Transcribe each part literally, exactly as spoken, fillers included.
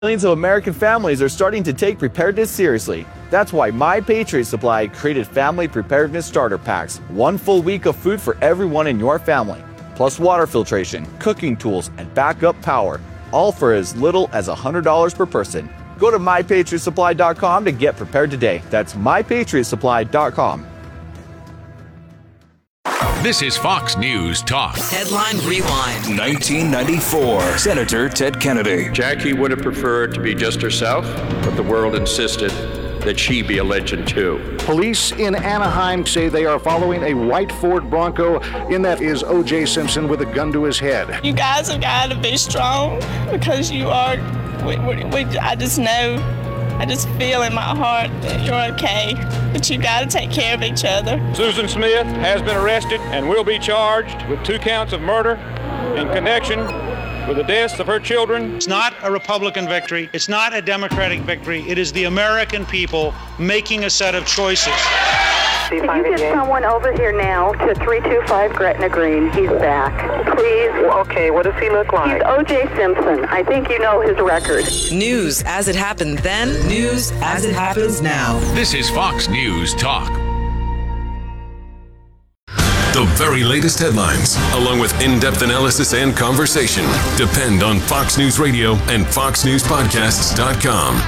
Millions of American families are starting to take preparedness seriously. That's why My Patriot Supply created Family Preparedness Starter Packs. One full week of food for everyone in your family, plus water filtration, cooking tools, and backup power, all for as little as one hundred dollars per person. Go to my patriot supply dot com to get prepared today. That's my patriot supply dot com. This is Fox News Talk. Headline Rewind. nineteen ninety-four. Senator Ted Kennedy. Jackie would have preferred to be just herself, but the world insisted that she be a legend too. Police in Anaheim say they are following a white Ford Bronco. In that is O J Simpson with a gun to his head. You guys have got to be strong because you are, we, we, we, I just know, I just feel in my heart that you're okay, but you got to take care of each other. Susan Smith has been arrested and will be charged with two counts of murder in connection with the deaths of her children. It's not a Republican victory. It's not a Democratic victory. It is the American people making a set of choices. Can you get someone over here now to three two five Gretna Green? He's back. Please. Okay, what does he look like? He's O J Simpson. I think you know his record. News as it happened then. News as it happens now. This is Fox News Talk. The very latest headlines, along with in-depth analysis and conversation, depend on Fox News Radio and fox news podcasts dot com.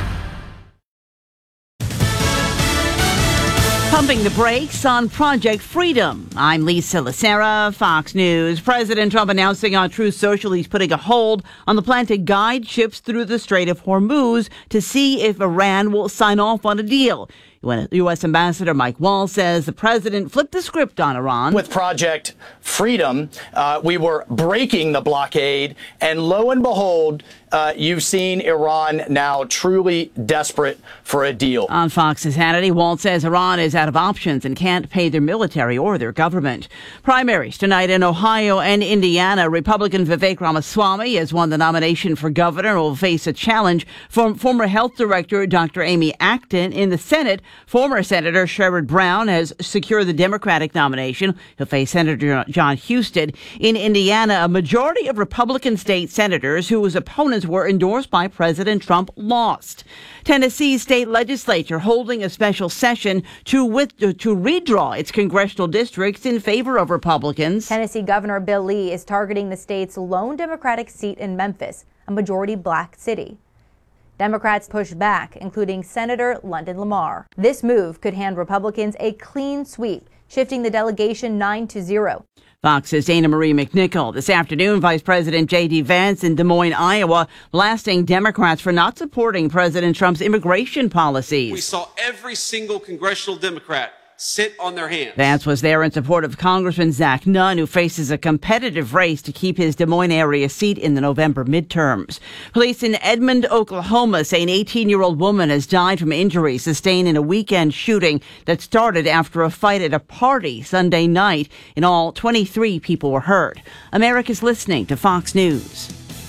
Pumping the brakes on Project Freedom. I'm Lisa Lacera, Fox News. President Trump announcing on Truth Social he's putting a hold on the plan to guide ships through the Strait of Hormuz to see if Iran will sign off on a deal. U S Ambassador Mike Waltz says the president flipped the script on Iran. With Project Freedom, uh, we were breaking the blockade, and lo and behold, uh, you've seen Iran now truly desperate for a deal. On Fox's Hannity, Waltz says Iran is out of options and can't pay their military or their government. Primaries tonight in Ohio and Indiana. Republican Vivek Ramaswamy has won the nomination for governor and will face a challenge from former health director Doctor Amy Acton. In the Senate, former Senator Sherrod Brown has secured the Democratic nomination. He'll face Senator John Husted. In Indiana, a majority of Republican state senators whose opponents were endorsed by President Trump lost. Tennessee's state legislature holding a special session to with, to redraw its congressional districts in favor of Republicans. Tennessee Governor Bill Lee is targeting the state's lone Democratic seat in Memphis, a majority black city. Democrats pushed back, including Senator London Lamar. This move could hand Republicans a clean sweep, shifting the delegation nine to zero. Fox's Dana Marie McNichol. This afternoon, Vice President J D. Vance in Des Moines, Iowa, blasting Democrats for not supporting President Trump's immigration policies. We saw every single congressional Democrat sit on their hands. Vance was there in support of Congressman Zach Nunn, who faces a competitive race to keep his Des Moines area seat in the November midterms. Police in Edmond, Oklahoma say an eighteen-year-old woman has died from injuries sustained in a weekend shooting that started after a fight at a party Sunday night. In all, twenty-three people were hurt. America's listening to Fox News.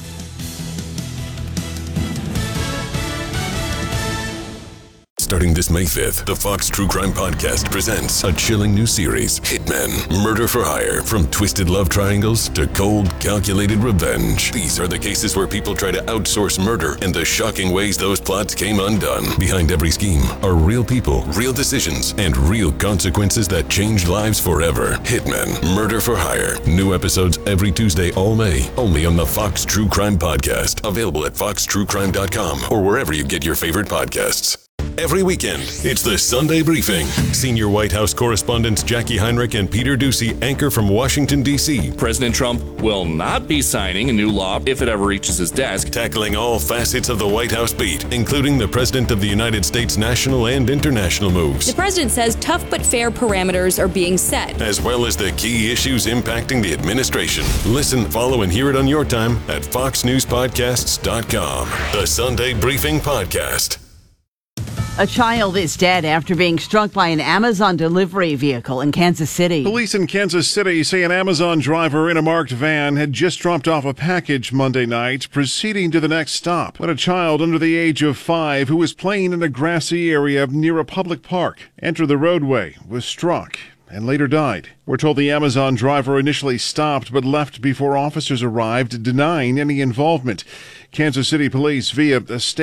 Starting this May fifth, the Fox True Crime Podcast presents a chilling new series, Hitmen, Murder for Hire. From twisted love triangles to cold, calculated revenge. These are the cases where people try to outsource murder and the shocking ways those plots came undone. Behind every scheme are real people, real decisions, and real consequences that changed lives forever. Hitmen, Murder for Hire. New episodes every Tuesday all May, only on the Fox True Crime Podcast. Available at fox true crime dot com or wherever you get your favorite podcasts. Every weekend, it's the Sunday Briefing. Senior White House correspondents Jackie Heinrich and Peter Doocy anchor from Washington, D C President Trump will not be signing a new law if it ever reaches his desk. Tackling all facets of the White House beat, including the President of the United States' national and international moves. The President says tough but fair parameters are being set, as well as the key issues impacting the administration. Listen, follow, and hear it on your time at fox news podcasts dot com. The Sunday Briefing Podcast. A child is dead after being struck by an Amazon delivery vehicle in Kansas City. Police in Kansas City say an Amazon driver in a marked van had just dropped off a package Monday night, proceeding to the next stop, when a child under the age of five who was playing in a grassy area near a public park entered the roadway was struck. and later died. We're told the Amazon driver initially stopped but left before officers arrived, denying any involvement. Kansas City police, via a statement,